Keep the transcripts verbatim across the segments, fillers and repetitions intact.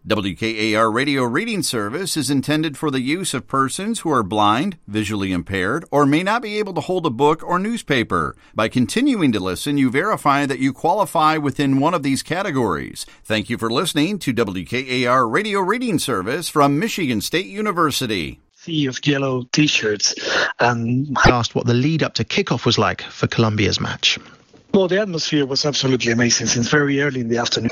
W K A R Radio Reading Service is intended for the use of persons who are blind, visually impaired, or may not be able to hold a book or newspaper. By continuing to listen, you verify that you qualify within one of these categories. Thank you for listening to W K A R Radio Reading Service from Michigan State University. Sea of yellow T-shirts. Um, I asked what the lead-up to kickoff was like for Colombia's match. Well, the atmosphere was absolutely amazing since very early in the afternoon.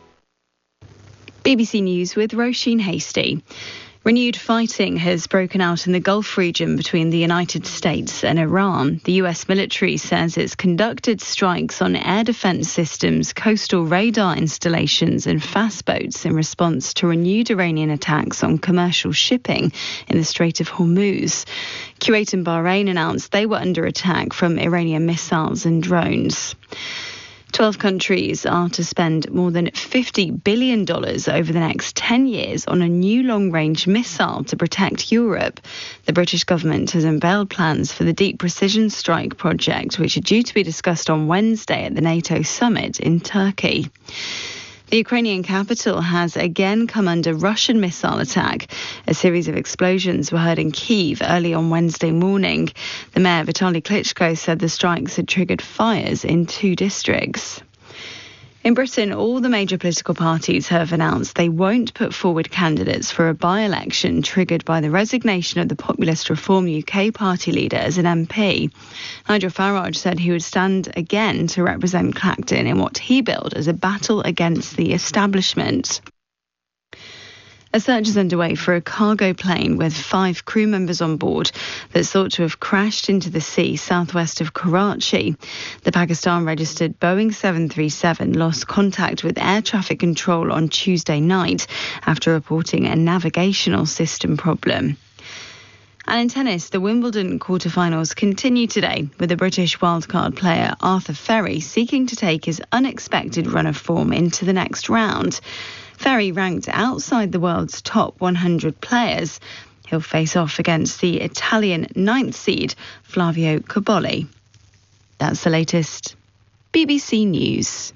B B C News with Roisin Hastie. Renewed fighting has broken out in the Gulf region between the United States and Iran. The U S military says it's conducted strikes on air defense systems, coastal radar installations and fast boats in response to renewed Iranian attacks on commercial shipping in the Strait of Hormuz. Kuwait and Bahrain announced they were under attack from Iranian missiles and drones. Twelve countries are to spend more than fifty billion dollars over the next ten years on a new long-range missile to protect Europe. The British government has unveiled plans for the Deep Precision Strike project, which are due to be discussed on Wednesday at the NATO summit in Turkey. The Ukrainian capital has again come under Russian missile attack. A series of explosions were heard in Kyiv early on Wednesday morning. The mayor, Vitaly Klitschko, said the strikes had triggered fires in two districts. In Britain, all the major political parties have announced they won't put forward candidates for a by-election triggered by the resignation of the Populist Reform U K party leader as an M P. Nigel Farage said he would stand again to represent Clacton in what he billed as a battle against the establishment. A search is underway for a cargo plane with five crew members on board that's thought to have crashed into the sea southwest of Karachi. The Pakistan-registered Boeing seven thirty-seven lost contact with air traffic control on Tuesday night after reporting a navigational system problem. And in tennis, the Wimbledon quarterfinals continue today with the British wildcard player Arthur Ferry seeking to take his unexpected run of form into the next round. Ferry ranked outside the world's top one hundred players. He'll face off against the Italian ninth seed, Flavio Cobolli. That's the latest. B B C News.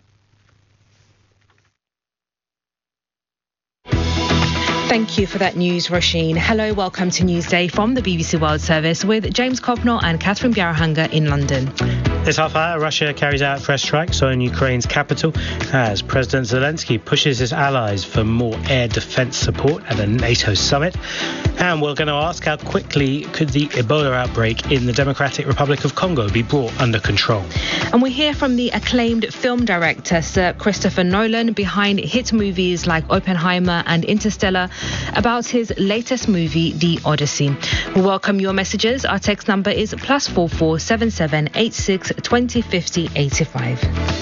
Thank you for that news, Roisin. Hello, welcome to Newsday from the B B C World Service with James Kovnor and Catherine Bjarahanga in London. This half hour, Russia carries out fresh strikes on Ukraine's capital as President Zelensky pushes his allies for more air defence support at a NATO summit. And we're going to ask how quickly could the Ebola outbreak in the Democratic Republic of Congo be brought under control. And we hear from the acclaimed film director Sir Christopher Nolan behind hit movies like Oppenheimer and Interstellar about his latest movie, The Odyssey. We welcome your messages. Our text number is plus four four seven seven eight six twenty fifty eighty five.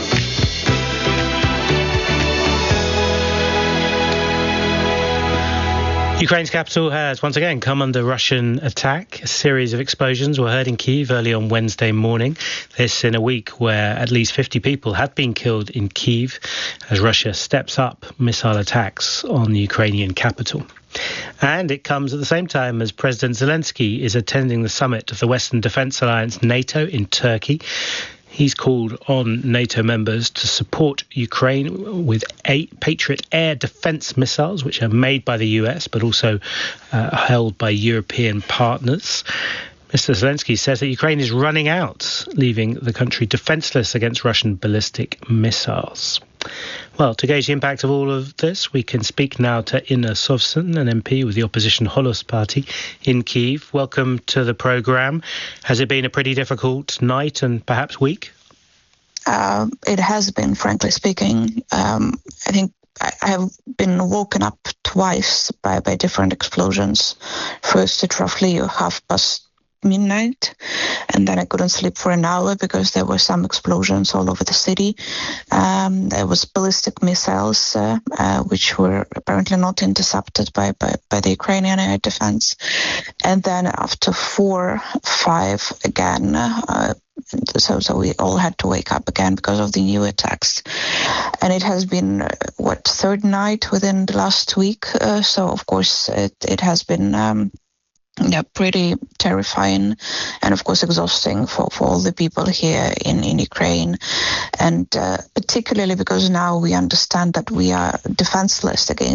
Ukraine's capital has once again come under Russian attack. A series of explosions were heard in Kyiv early on Wednesday morning. This in a week where at least fifty people had been killed in Kyiv as Russia steps up missile attacks on the Ukrainian capital. And it comes at the same time as President Zelensky is attending the summit of the Western Defence Alliance NATO in Turkey. He's called on NATO members to support Ukraine with eight Patriot air defence missiles, which are made by the U S but also uh, held by European partners. Mister Zelensky says that Ukraine is running out, leaving the country defenceless against Russian ballistic missiles. Well, to gauge the impact of all of this, we can speak now to Inna Sovsun, an M P with the opposition Holos Party in Kyiv. Welcome to the programme. Has it been a pretty difficult night and perhaps week? Uh, it has been, frankly speaking. Um, I think I have been woken up twice by, by different explosions. First at roughly half past midnight, and then I couldn't sleep for an hour because there were some explosions all over the city. Um, there was ballistic missiles, uh, uh, which were apparently not intercepted by, by, by the Ukrainian air defense. And then after four, five again, uh, so so we all had to wake up again because of the new attacks. And it has been, uh, what, third night within the last week. Uh, so, of course, it, it has been... Um, Yeah, pretty terrifying and, of course, exhausting for, for all the people here in, in Ukraine. And uh, particularly because now we understand that we are defenseless against